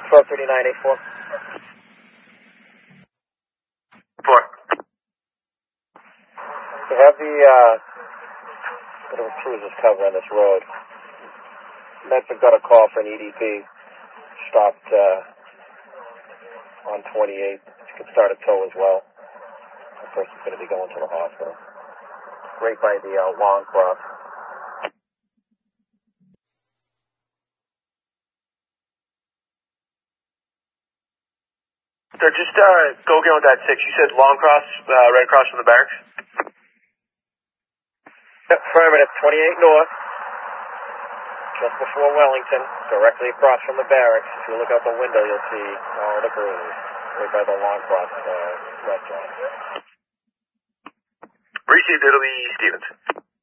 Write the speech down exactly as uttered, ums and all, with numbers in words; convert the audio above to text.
twelve thirty-nine eight four. Four. We have the, uh, bit of a cruiser's cover on this road. Medford got a call for an E D P. Stopped, uh, on twenty-eight. You can start a tow as well. The person's going to be going to the hospital. Right by the, uh, Long Cross. Sir, just, uh, go again with that six. You said Long Cross, uh, right across from the barracks? Yep, affirmative, twenty-eight north. Just before Wellington, directly across from the barracks. If you look out the window, you'll see all the cruisers. Right by the Long Cross, uh, restaurant. Received, it'll be Stevens.